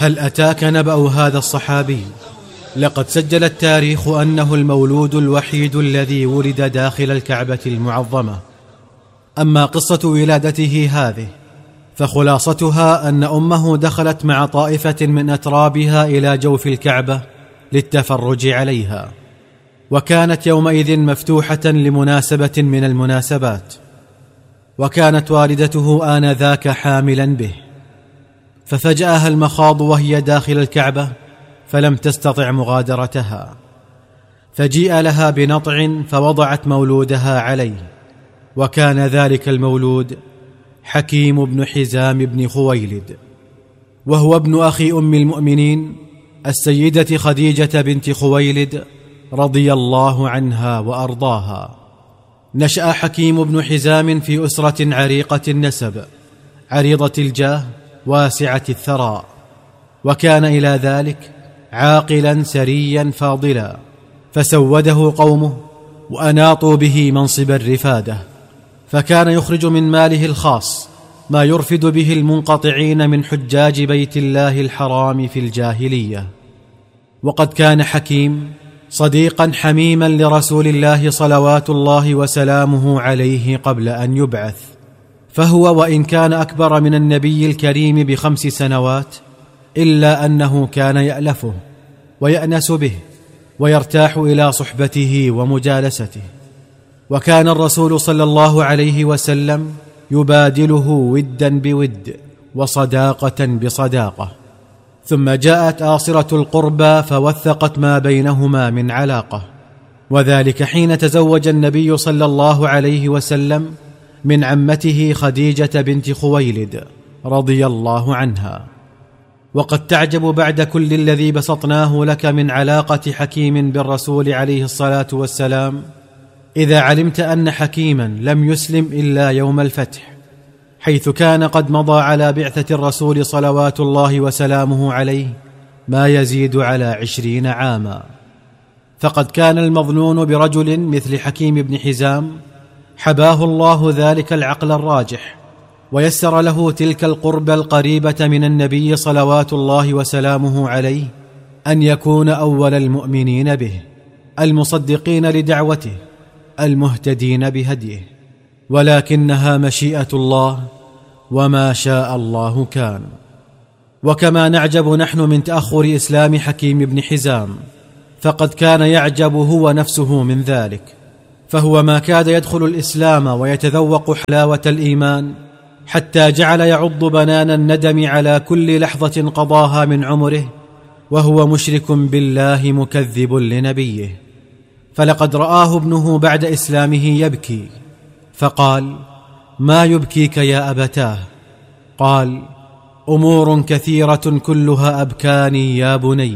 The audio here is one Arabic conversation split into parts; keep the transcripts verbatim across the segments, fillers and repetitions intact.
هل أتاك نبأ هذا الصحابي؟ لقد سجل التاريخ أنه المولود الوحيد الذي ولد داخل الكعبة المعظمة. أما قصة ولادته هذه فخلاصتها أن أمه دخلت مع طائفة من أترابها إلى جوف الكعبة للتفرج عليها، وكانت يومئذ مفتوحة لمناسبة من المناسبات، وكانت والدته آنذاك حاملا به، ففجأها المخاض وهي داخل الكعبة فلم تستطع مغادرتها، فجيء لها بنطع فوضعت مولودها عليه، وكان ذلك المولود حكيم بن حزام بن خويلد، وهو ابن أخي أم المؤمنين السيدة خديجة بنت خويلد رضي الله عنها وأرضاها. نشأ حكيم بن حزام في أسرة عريقة النسب عريضة الجاه واسعة الثراء، وكان إلى ذلك عاقلا سريا فاضلا، فسوده قومه وأناطوا به منصب الرفادة، فكان يخرج من ماله الخاص ما يرفد به المنقطعين من حجاج بيت الله الحرام في الجاهلية. وقد كان حكيم صديقا حميما لرسول الله صلوات الله وسلامه عليه قبل أن يبعث، فهو وإن كان أكبر من النبي الكريم بخمس سنوات إلا أنه كان يألفه ويأنس به ويرتاح إلى صحبته ومجالسته، وكان الرسول صلى الله عليه وسلم يبادله ودا بود وصداقة بصداقة. ثم جاءت آصرة القربى فوثقت ما بينهما من علاقة، وذلك حين تزوج النبي صلى الله عليه وسلم من عمته خديجة بنت خويلد رضي الله عنها. وقد تعجب بعد كل الذي بسطناه لك من علاقة حكيم بالرسول عليه الصلاة والسلام إذا علمت أن حكيما لم يسلم إلا يوم الفتح، حيث كان قد مضى على بعثة الرسول صلوات الله وسلامه عليه ما يزيد على عشرين عاما. فقد كان المظنون برجل مثل حكيم بن حزام حباه الله ذلك العقل الراجح، ويسر له تلك القربة القريبة من النبي صلوات الله وسلامه عليه، أن يكون أول المؤمنين به، المصدقين لدعوته، المهتدين بهديه. ولكنها مشيئة الله، وما شاء الله كان. وكما نعجب نحن من تأخر إسلام حكيم بن حزام، فقد كان يعجب هو نفسه من ذلك، فهو ما كاد يدخل الإسلام ويتذوق حلاوة الإيمان حتى جعل يعض بنان الندم على كل لحظة قضاها من عمره وهو مشرك بالله مكذب لنبيه. فلقد رآه ابنه بعد إسلامه يبكي، فقال: ما يبكيك يا أبتاه؟ قال: أمور كثيرة كلها أبكاني يا بني،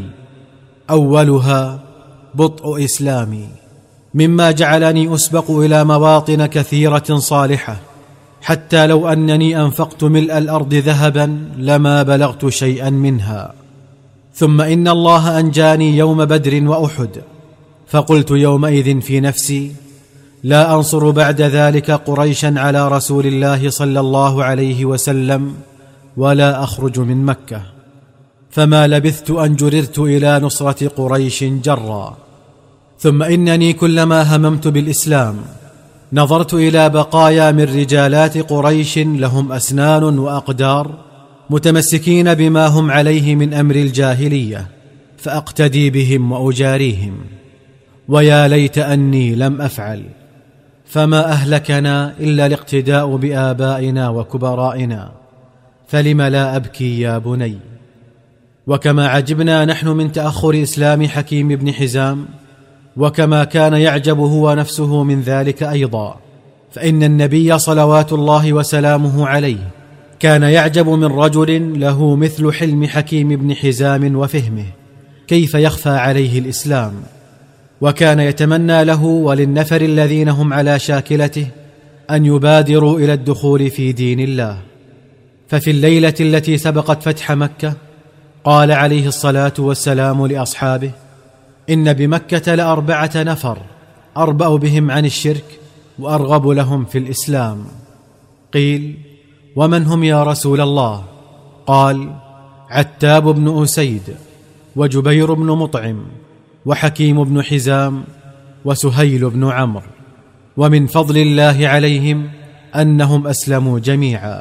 أولها بطء إسلامي، مما جعلني أسبق إلى مواطن كثيرة صالحة، حتى لو أنني أنفقت ملء الأرض ذهبا لما بلغت شيئا منها. ثم إن الله أنجاني يوم بدر وأحد، فقلت يومئذ في نفسي: لا أنصر بعد ذلك قريشا على رسول الله صلى الله عليه وسلم ولا أخرج من مكة. فما لبثت أن جررت إلى نصرة قريش جرا. ثم إنني كلما هممت بالإسلام نظرت إلى بقايا من رجالات قريش لهم أسنان وأقدار متمسكين بما هم عليه من أمر الجاهلية، فأقتدي بهم وأجاريهم. ويا ليت أني لم أفعل، فما أهلكنا إلا الاقتداء بآبائنا وكبرائنا، فلم لا أبكي يا بني. وكما عجبنا نحن من تأخر إسلام حكيم بن حزام، وكما كان يعجب هو نفسه من ذلك أيضا، فإن النبي صلوات الله وسلامه عليه كان يعجب من رجل له مثل حلم حكيم بن حزام وفهمه كيف يخفى عليه الإسلام، وكان يتمنى له وللنفر الذين هم على شاكلته أن يبادروا إلى الدخول في دين الله. ففي الليلة التي سبقت فتح مكة قال عليه الصلاة والسلام لأصحابه: إن بمكة لأربعة نفر أربأ بهم عن الشرك وأرغب لهم في الإسلام. قيل: ومن هم يا رسول الله؟ قال: عتاب بن أسيد، وجبير بن مطعم، وحكيم بن حزام، وسهيل بن عمرو. ومن فضل الله عليهم أنهم أسلموا جميعا.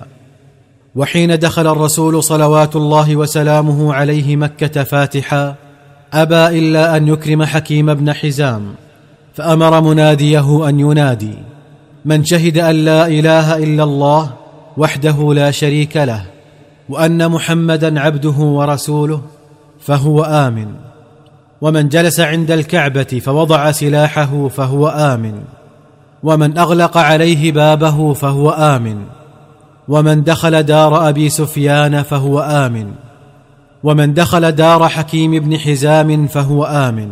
وحين دخل الرسول صلوات الله وسلامه عليه مكة فاتحا أبى إلا أن يكرم حكيم بن حزام، فأمر مناديه أن ينادي: من شهد أن لا إله إلا الله وحده لا شريك له وأن محمدا عبده ورسوله فهو آمن، ومن جلس عند الكعبة فوضع سلاحه فهو آمن، ومن أغلق عليه بابه فهو آمن، ومن دخل دار أبي سفيان فهو آمن، ومن دخل دار حكيم بن حزام فهو آمن.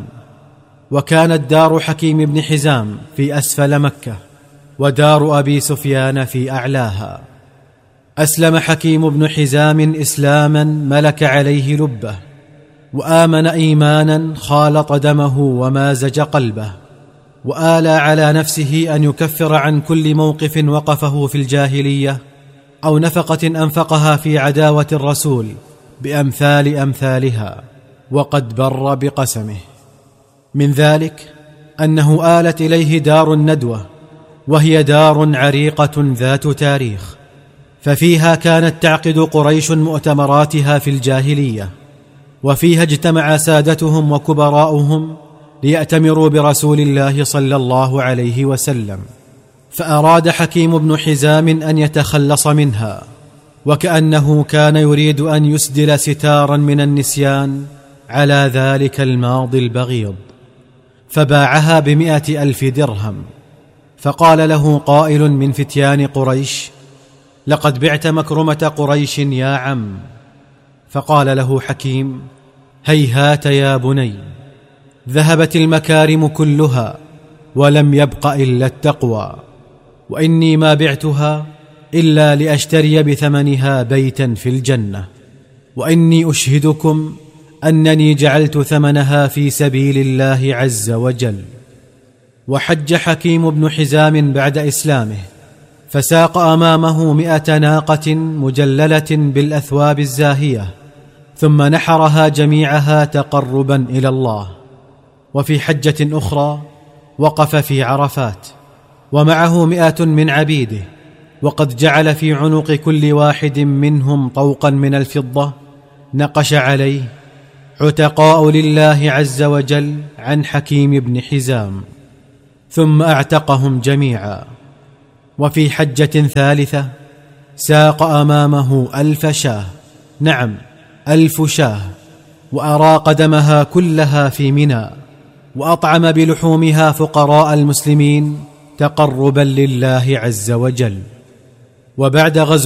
وكانت دار حكيم بن حزام في أسفل مكة، ودار أبي سفيان في أعلاها. أسلم حكيم بن حزام إسلاما ملك عليه لبه، وآمن إيمانا خالط دمه ومازج قلبه، وآلى على نفسه أن يكفر عن كل موقف وقفه في الجاهلية أو نفقة أنفقها في عداوة الرسول بأمثال أمثالها، وقد بر بقسمه. من ذلك أنه آلت إليه دار الندوة، وهي دار عريقة ذات تاريخ، ففيها كانت تعقد قريش مؤتمراتها في الجاهلية، وفيها اجتمع سادتهم وكبراؤهم ليأتمروا برسول الله صلى الله عليه وسلم. فأراد حكيم بن حزام أن يتخلص منها، وكأنه كان يريد أن يسدل ستارا من النسيان على ذلك الماضي البغيض، فباعها بمئة ألف درهم. فقال له قائل من فتيان قريش: لقد بعت مكرمة قريش يا عم. فقال له حكيم: هيهات يا بني، ذهبت المكارم كلها ولم يبق إلا التقوى، وإني ما بعتها إلا لأشتري بثمنها بيتا في الجنة، وإني أشهدكم أنني جعلت ثمنها في سبيل الله عز وجل. وحج حكيم بن حزام بعد إسلامه، فساق أمامه مئة ناقة مجللة بالأثواب الزاهية، ثم نحرها جميعها تقربا إلى الله. وفي حجة أخرى وقف في عرفات ومعه مئة من عبيده، وقد جعل في عنق كل واحد منهم طوقا من الفضة نقش عليه: عتقاء لله عز وجل عن حكيم بن حزام، ثم أعتقهم جميعا. وفي حجة ثالثة ساق أمامه ألف شاه، نعم ألف شاه، وأراق دمها كلها في منى، وأطعم بلحومها فقراء المسلمين تقربا لله عز وجل. وبعد غزو